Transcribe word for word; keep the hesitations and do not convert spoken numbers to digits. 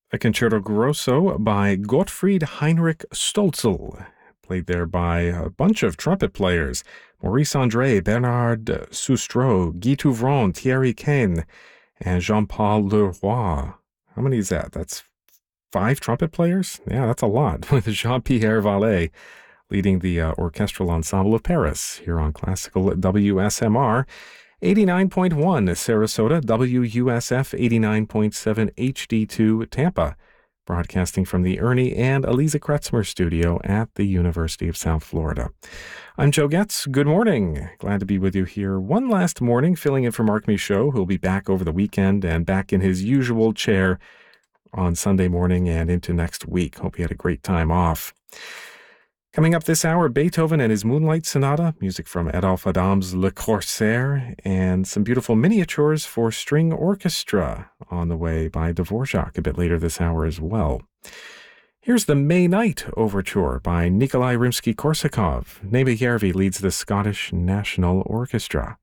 A concerto grosso by Gottfried Heinrich Stölzl, played there by a bunch of trumpet players. Maurice André, Bernard Sustro, Guy Touvron, Thierry Caine, and Jean-Paul Leroy. How many is that? That's five trumpet players? Yeah, that's a lot, with Jean-Pierre Vallet leading the uh, Orchestral Ensemble of Paris here on Classical W S M R. eighty-nine point one Sarasota, W U S F eighty-nine point seven H D two Tampa, broadcasting from the Ernie and Eliza Kretzmer studio at the University of South Florida. I'm Joe Getz. Good morning. Glad to be with you here one last morning, filling in for Mark Michaud, who'll be back over the weekend and back in his usual chair on Sunday morning and into next week. Hope you had a great time off. Coming up this hour, Beethoven and his Moonlight Sonata, music from Adolphe Adam's Le Corsaire, and some beautiful miniatures for string orchestra on the way by Dvorak a bit later this hour as well. Here's the May Night Overture by Nikolai Rimsky-Korsakov. Neva Järvi leads the Scottish National Orchestra.